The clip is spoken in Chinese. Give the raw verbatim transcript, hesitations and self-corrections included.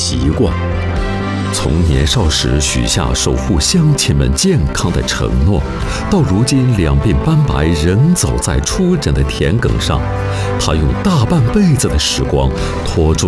习惯。从年少时许下守护乡亲们健康的承诺，到如今两鬓斑白仍走在出诊的田埂上，他用大半辈子的时光拖住